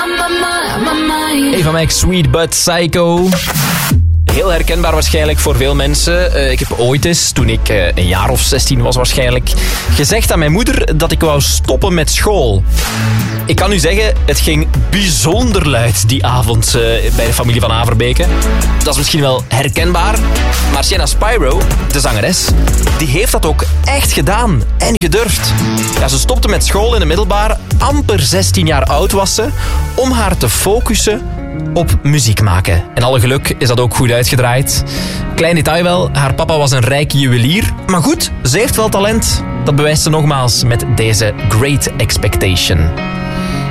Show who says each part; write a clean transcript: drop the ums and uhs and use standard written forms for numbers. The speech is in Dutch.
Speaker 1: Eva Max, Sweet But Psycho. Heel herkenbaar waarschijnlijk voor veel mensen. Ik heb ooit eens, toen ik een jaar of 16 was waarschijnlijk, gezegd aan mijn moeder dat ik wou stoppen met school. Ik kan u zeggen, het ging bijzonder luid die avond bij de familie van Averbeke. Dat is misschien wel herkenbaar, maar Sienna Spyro, de zangeres, die heeft dat ook echt gedaan en gedurfd. Ja, ze stopte met school in de middelbare, amper 16 jaar oud was ze, om haar te focussen op muziek maken. En alle geluk is dat ook goed uitgedraaid. Klein detail wel, haar papa was een rijke juwelier. Maar goed, ze heeft wel talent. Dat bewijst ze nogmaals met deze Great Expectation.